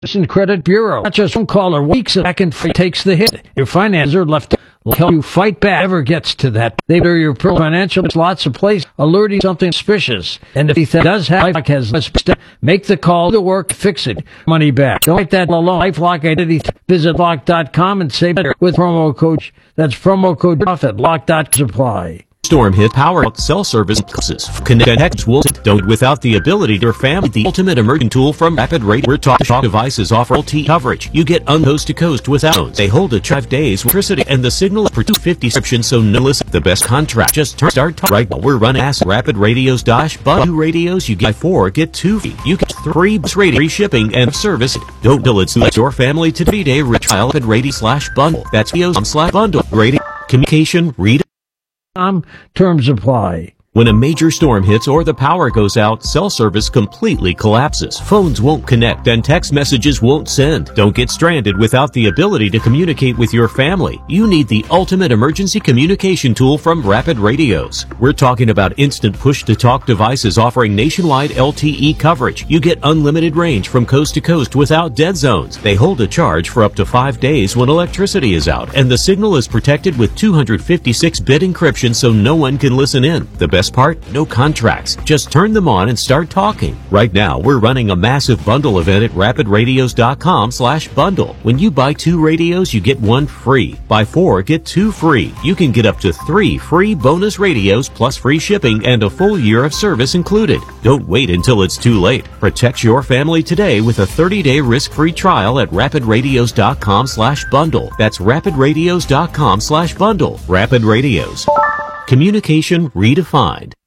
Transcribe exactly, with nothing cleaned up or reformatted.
Citizens Credit Bureau. Not just one call or weeks back and takes the hit. Your finances are left will help you fight back. Ever gets to that. They do your financial lots of places, alerting something suspicious. And if he does have like has make the call to work, fix it. Money back. Don't write that alone. LifeLock Identity. Visit lock dot com and save better with promo code. That's promo code profit. Lock dot supply. Storm hit power out cell service connect will don't without the ability to your family the ultimate emergency tool from Rapid Radio. We're talking shock devices offer L T E coverage. You get unhost to coast without. They hold a five days electricity and the signal for two fifty subscription. So no listen the best contract. Just turn start talk right now. We're running ask Rapid Radios dash but two radios you get four get two free. You get three radio free shipping and service. Don't till it's let your family to three day trial Rapid Radio slash bundle. That's videos slash bundle radio communication read. Um, terms apply. When a major storm hits or the power goes out, cell service completely collapses. Phones won't connect and text messages won't send. Don't get stranded without the ability to communicate with your family. You need the ultimate emergency communication tool from Rapid Radios. We're talking about instant push-to-talk devices offering nationwide L T E coverage. You get unlimited range from coast to coast without dead zones. They hold a charge for up to five days when electricity is out, and the signal is protected with two fifty-six bit encryption so no one can listen in. The best part? No contracts. Just turn them on and start talking. Right now, we're running a massive bundle event at rapid radios dot com slash bundle. When you buy two radios, you get one free. Buy four, get two free. You can get up to three free bonus radios plus free shipping and a full year of service included. Don't wait until it's too late. Protect your family today with a thirty day risk-free trial at rapid radios dot com slash bundle. That's rapid radios dot com slash bundle. Rapid Radios. Communication redefined.